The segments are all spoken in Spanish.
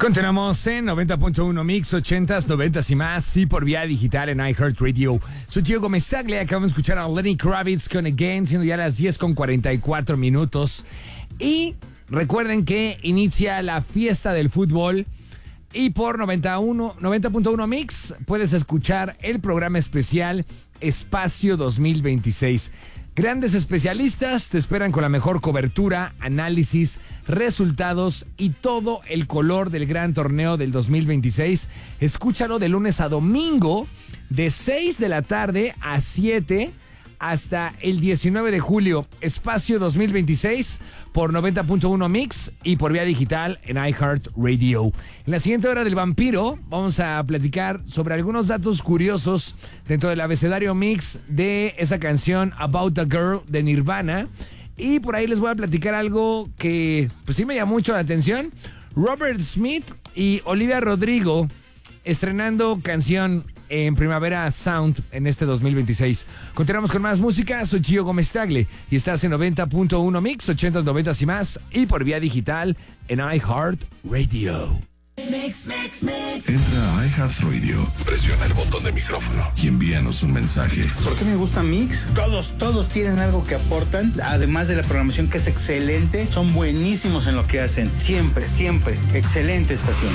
Continuamos en 90.1 Mix, 80s, 90s y más, y por vía digital en iHeartRadio. Soy Gio Gómez Tagle, acabamos de escuchar a Lenny Kravitz con Again, siendo ya las 10:44. Y recuerden que inicia la fiesta del fútbol y por 90.1 Mix puedes escuchar el programa especial Espacio 2026. Grandes especialistas te esperan con la mejor cobertura, análisis, resultados y todo el color del gran torneo del 2026. Escúchalo de lunes a domingo, de 6 de la tarde a 7 hasta el 19 de julio. Espacio 2026 por 90.1 Mix y por vía digital en iHeartRadio. En la siguiente hora del vampiro vamos a platicar sobre algunos datos curiosos dentro del abecedario mix de esa canción About a Girl de Nirvana. Y por ahí les voy a platicar algo que pues sí me llamó mucho la atención. Robert Smith y Olivia Rodrigo estrenando canción en Primavera Sound en este 2026. Continuamos con más música. Soy Gio Gómez Tagle y estás en 90.1 Mix, 80s, 90s y más, y por vía digital en iHeartRadio. Entra a iHeartRadio, presiona el botón de micrófono y envíanos un mensaje. ¿Por qué me gusta Mix? Todos tienen algo que aportan, además de la programación que es excelente. Son buenísimos en lo que hacen, siempre, excelente estación.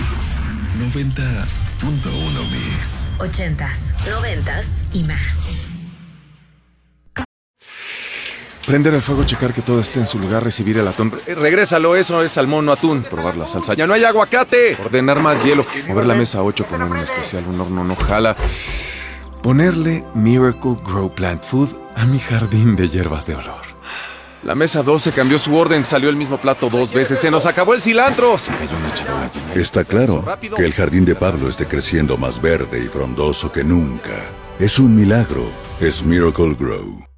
90.1 Mix. 80s, 90s y más. Prender el fuego, checar que todo esté en su lugar, recibir el atún. Regrésalo, eso es salmón, no atún. Probar la salsa. ¡Ya no hay aguacate! Ordenar más hielo. Mover la mesa 8, poner un especial, un horno no jala. Ponerle Miracle Grow Plant Food a mi jardín de hierbas de olor. La mesa 12 cambió su orden, salió el mismo plato 2 veces. ¡Se nos acabó el cilantro! Se cayó una charola llena. Está claro que el jardín de Pablo esté creciendo más verde y frondoso que nunca. Es un milagro. Es Miracle Grow.